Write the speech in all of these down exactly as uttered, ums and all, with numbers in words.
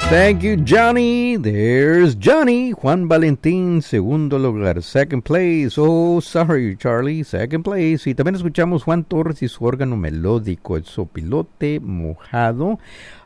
Thank you, Johnny. There's Johnny. Juan Valentín, segundo lugar. Second place. Oh, sorry, Charlie. Second place. Y también escuchamos Juan Torres y su órgano melódico, el sopilote mojado.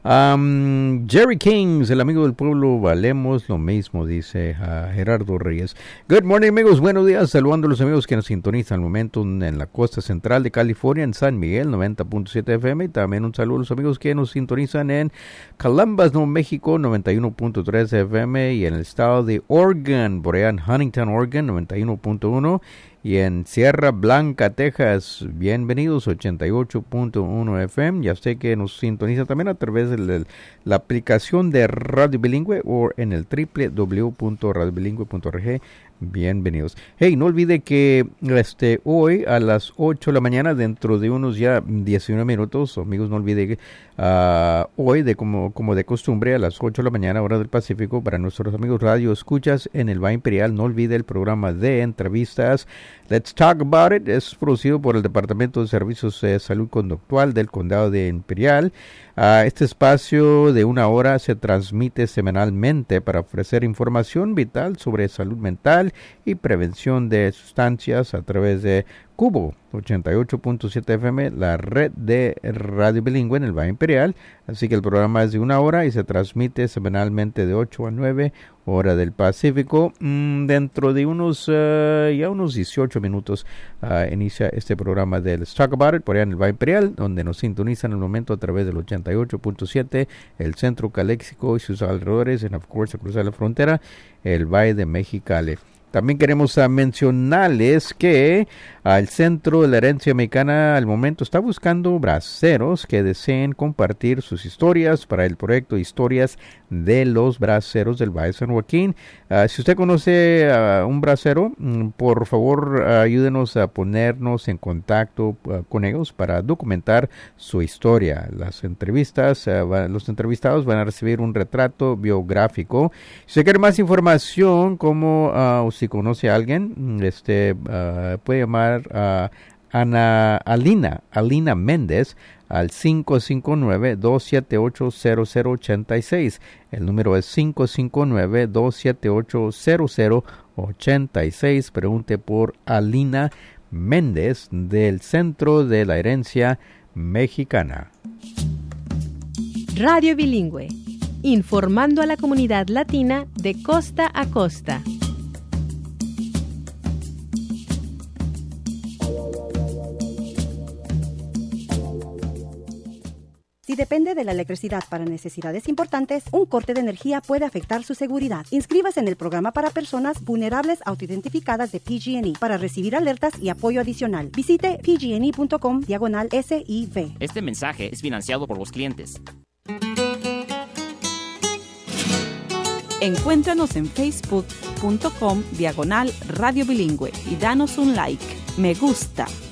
Um, Jerry Kings, el amigo del pueblo, valemos lo mismo, dice uh, Gerardo Reyes. Good morning, amigos, buenos días, saludando a los amigos que nos sintonizan al momento en la costa central de California, en San Miguel, noventa punto siete F M, y también un saludo a los amigos que nos sintonizan en Columbus, Nuevo México, noventa y uno punto tres F M, y en el estado de Oregon, por allá en Huntington, Oregon, noventa y uno punto uno, y en Sierra Blanca, Texas, bienvenidos, ochenta y ocho punto uno F M. Ya sé que nos sintoniza también a través de la, la aplicación de Radio Bilingüe o en el doble u doble u doble u punto radio bilingüe punto org. Bienvenidos. Hey, no olvide que este hoy a las ocho de la mañana, dentro de unos ya diecinueve minutos, amigos, no olvide que uh, hoy, de como, como de costumbre, a las ocho de la mañana, hora del Pacífico, para nuestros amigos radio escuchas en el Valle Imperial, no olvide el programa de entrevistas Let's Talk About It. Es producido por el Departamento de Servicios de Salud Conductual del Condado de Imperial. Uh, este espacio de una hora se transmite semanalmente para ofrecer información vital sobre salud mental y prevención de sustancias a través de Cubo ochenta y ocho punto siete F M, la red de radio bilingüe en el Valle Imperial. Así que el programa es de una hora y se transmite semanalmente de ocho a nueve, hora del Pacífico. Mm, dentro de unos uh, ya unos dieciocho minutos uh, inicia este programa de Let's Talk About It por allá en el Valle Imperial, donde nos sintonizan en el momento a través del ochenta y ocho punto siete, el Centro Caléxico y sus alrededores, en of course a cruzar la frontera, el Valle de Mexicali. También queremos uh, mencionarles que uh, el Centro de la Herencia Mexicana al momento está buscando braceros que deseen compartir sus historias para el proyecto Historias de los Braceros del Valle de San Joaquín. Uh, si usted conoce uh, un bracero, mm, por favor uh, ayúdenos a ponernos en contacto uh, con ellos para documentar su historia. Las entrevistas, uh, va, los entrevistados van a recibir un retrato biográfico. Si usted quiere más información, como uh, si conoce a alguien, este uh, puede llamar a uh, Ana Alina, Alina Méndez al cinco cinco nueve, dos siete ocho, cero cero ocho seis. El número es cinco cinco nueve, dos siete ocho, cero cero ocho seis. Pregunte por Alina Méndez del Centro de la Herencia Mexicana. Radio Bilingüe, informando a la comunidad latina de costa a costa. Si depende de la electricidad para necesidades importantes, un corte de energía puede afectar su seguridad. Inscríbase en el programa para personas vulnerables autoidentificadas de P G and E para recibir alertas y apoyo adicional. Visite p g and e punto com diagonal S I V. Este mensaje es financiado por los clientes. Encuéntranos en facebook punto com diagonal Radio Bilingüe y danos un like. Me gusta.